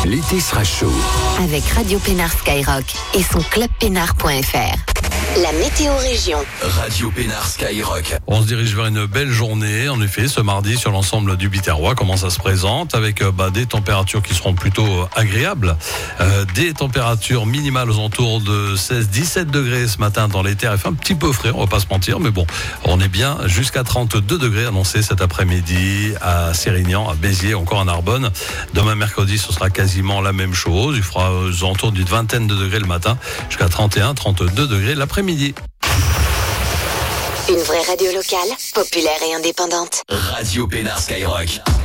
L'été sera chaud. Avec Radio Pénard Skyrock et son clubpénard.fr. La météo région. Radio Pénard Skyrock. On se dirige vers une belle journée. En effet, ce mardi, sur l'ensemble du Biterrois, comment ça se présente avec des températures qui seront plutôt agréables. Des températures minimales aux alentours de 16-17 degrés ce matin dans les terres. Il fait un petit peu frais, on va pas se mentir, mais bon, on est bien jusqu'à 32 degrés annoncés cet après-midi à Sérignan, à Béziers, encore à Narbonne. Demain mercredi, ce sera quasiment la même chose. Il fera aux alentours d'une vingtaine de degrés le matin, jusqu'à 31-32 degrés l'après-midi. Une vraie radio locale, populaire et indépendante. Radio Pénard Skyrock.